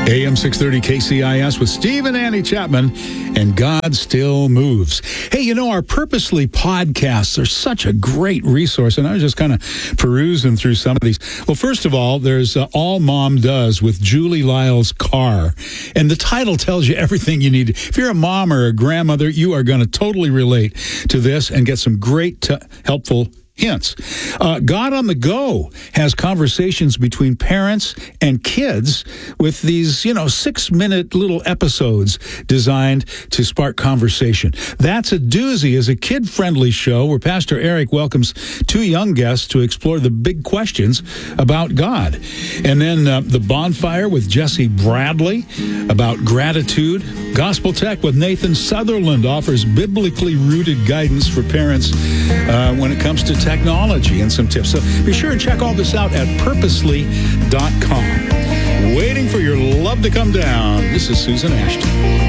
AM 630 KCIS with Steve and Annie Chapman, and God Still Moves. Hey, you know, our Purposely podcasts are such a great resource, and I was just kind of perusing through some of these. Well, first of all, there's All Mom Does with Julie Lyles Carr, and the title tells you everything you need. If you're a mom or a grandmother, you are going to totally relate to this and get some great, helpful hints. God on the Go has conversations between parents and kids with these, 6-minute little episodes designed to spark conversation. That's a doozy is a kid-friendly show where Pastor Eric welcomes two young guests to explore the big questions about God. And then The Bonfire with Jesse Bradley about gratitude. Gospel Tech with Nathan Sutherland offers biblically rooted guidance for parents when it comes to technology and some tips. So be sure and check all this out at purposely.com. Waiting for your love to come down. This is Susan Ashton.